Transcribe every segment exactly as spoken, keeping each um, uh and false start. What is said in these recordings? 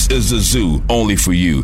is a zoo only for you.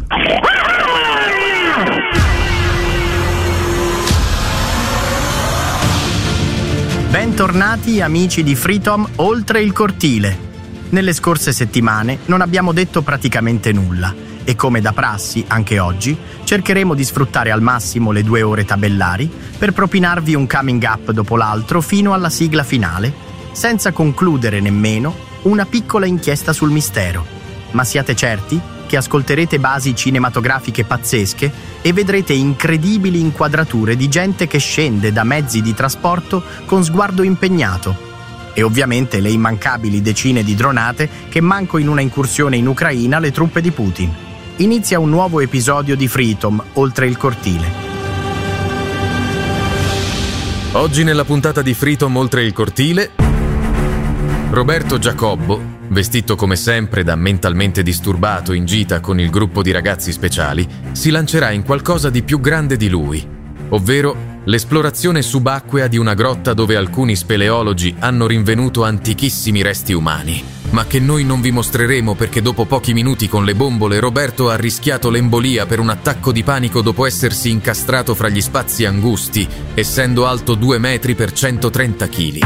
Bentornati amici di Freetom Oltre il Cortile. Nelle scorse settimane non abbiamo detto praticamente nulla e come da prassi anche oggi cercheremo di sfruttare al massimo le due ore tabellari per propinarvi un coming up dopo l'altro fino alla sigla finale, senza concludere nemmeno una piccola inchiesta sul mistero. Ma siate certi che ascolterete basi cinematografiche pazzesche e vedrete incredibili inquadrature di gente che scende da mezzi di trasporto con sguardo impegnato e ovviamente le immancabili decine di dronate che manco in una incursione in Ucraina le truppe di Putin. Inizia un nuovo episodio di Freetom Oltre il Cortile. Oggi nella puntata di Freetom Oltre il Cortile, Roberto Giacobbo, vestito come sempre da mentalmente disturbato in gita con il gruppo di ragazzi speciali, si lancerà in qualcosa di più grande di lui, ovvero l'esplorazione subacquea di una grotta dove alcuni speleologi hanno rinvenuto antichissimi resti umani, ma che noi non vi mostreremo perché dopo pochi minuti con le bombole Roberto ha rischiato l'embolia per un attacco di panico dopo essersi incastrato fra gli spazi angusti, essendo alto due metri per centotrenta chili.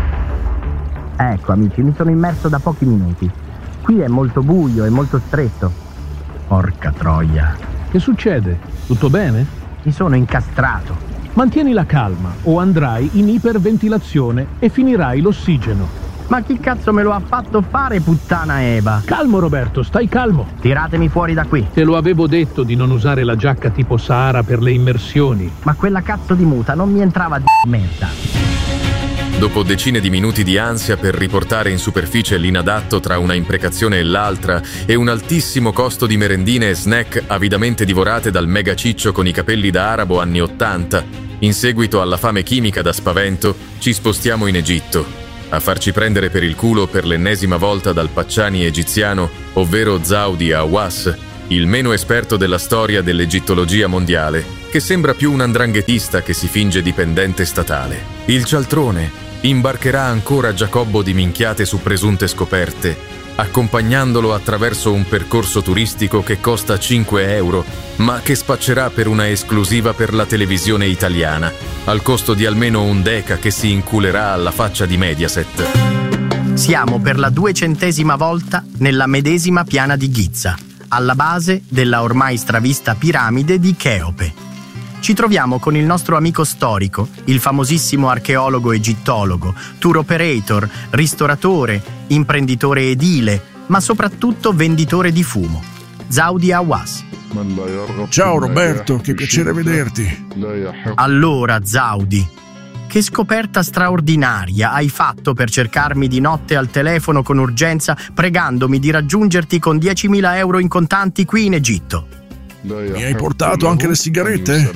Ecco amici, mi sono immerso da pochi minuti. Qui è molto buio e molto stretto. Porca troia. Che succede? Tutto bene? Mi sono incastrato. Mantieni la calma o andrai in iperventilazione e finirai l'ossigeno. Ma chi cazzo me lo ha fatto fare, puttana Eva? Calmo Roberto, stai calmo. Tiratemi fuori da qui. Te lo avevo detto di non usare la giacca tipo Sahara per le immersioni. Ma quella cazzo di muta non mi entrava di merda. Dopo decine di minuti di ansia per riportare in superficie l'inadatto tra una imprecazione e l'altra e un altissimo costo di merendine e snack avidamente divorate dal mega ciccio con i capelli da arabo anni ottanta, in seguito alla fame chimica da spavento, ci spostiamo in Egitto, a farci prendere per il culo per l'ennesima volta dal Pacciani egiziano, ovvero Zaudi Hawass, il meno esperto della storia dell'egittologia mondiale, che sembra più un andranghetista che si finge dipendente statale. Il cialtrone imbarcherà ancora Giacobbo di minchiate su presunte scoperte, accompagnandolo attraverso un percorso turistico che costa cinque euro, ma che spaccerà per una esclusiva per la televisione italiana, al costo di almeno un deca che si inculerà alla faccia di Mediaset. Siamo per la duecentesima volta nella medesima piana di Giza, alla base della ormai stravista piramide di Cheope. Ci troviamo con il nostro amico storico, il famosissimo archeologo egittologo, tour operator, ristoratore, imprenditore edile, ma soprattutto venditore di fumo, Zaudi Hawass. Ciao Roberto, che piacere vederti. Allora, Zaudi, che scoperta straordinaria hai fatto per cercarmi di notte al telefono con urgenza, pregandomi di raggiungerti con diecimila euro in contanti qui in Egitto? Mi hai portato anche le sigarette?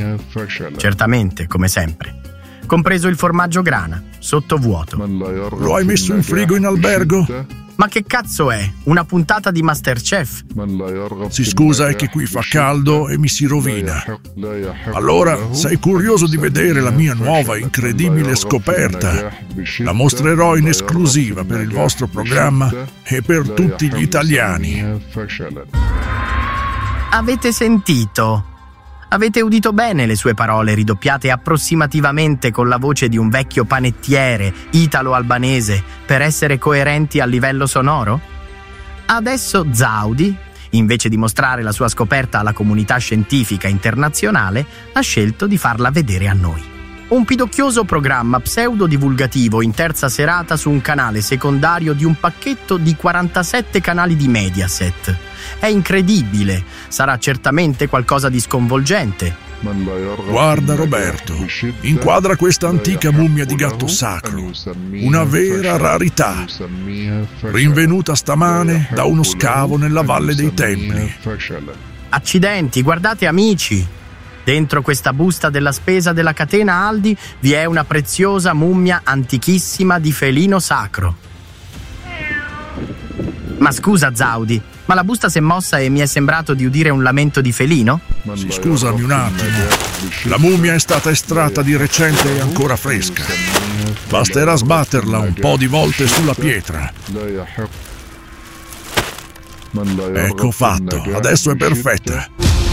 Certamente, come sempre. Compreso il formaggio grana, sottovuoto. Lo hai messo in frigo in albergo? Ma che cazzo è? Una puntata di Masterchef? Si scusa, è che qui fa caldo e mi si rovina. Allora, sei curioso di vedere la mia nuova incredibile scoperta? La mostrerò in esclusiva per il vostro programma e per tutti gli italiani. Avete sentito? Avete udito bene le sue parole ridoppiate approssimativamente con la voce di un vecchio panettiere italo-albanese per essere coerenti a livello sonoro? Adesso Zaudi, invece di mostrare la sua scoperta alla comunità scientifica internazionale, ha scelto di farla vedere a noi. Un pidocchioso programma pseudo-divulgativo in terza serata su un canale secondario di un pacchetto di quarantasette canali di Mediaset. È incredibile, sarà certamente qualcosa di sconvolgente. Guarda Roberto, inquadra questa antica mummia di gatto sacro, una vera rarità, rinvenuta stamane da uno scavo nella Valle dei Templi. Accidenti, guardate amici! Dentro questa busta della spesa della catena Aldi vi è una preziosa mummia antichissima di felino sacro. Ma scusa Zaudi, ma la busta si è mossa e mi è sembrato di udire un lamento di felino? Sì, scusami un attimo. La mummia è stata estratta di recente e ancora fresca. Basterà sbatterla un po' di volte sulla pietra. Ecco fatto, adesso è perfetta.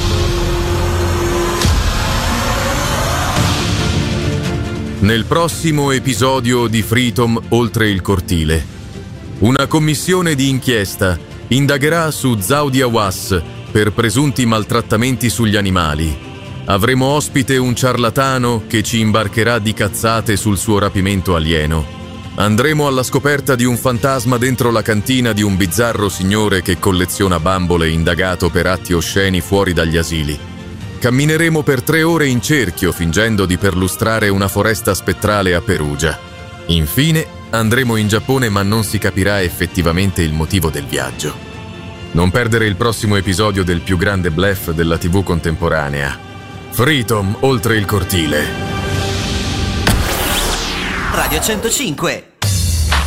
Nel prossimo episodio di Freedom Oltre il cortile, una commissione di inchiesta indagherà su Zaudi Hawass per presunti maltrattamenti sugli animali. Avremo ospite un ciarlatano che ci imbarcherà di cazzate sul suo rapimento alieno. Andremo alla scoperta di un fantasma dentro la cantina di un bizzarro signore che colleziona bambole indagato per atti osceni fuori dagli asili. Cammineremo per tre ore in cerchio fingendo di perlustrare una foresta spettrale a Perugia. Infine andremo in Giappone, ma non si capirà effettivamente il motivo del viaggio. Non perdere il prossimo episodio del più grande bluff della tivù contemporanea. Freedom Oltre il cortile. Radio centocinque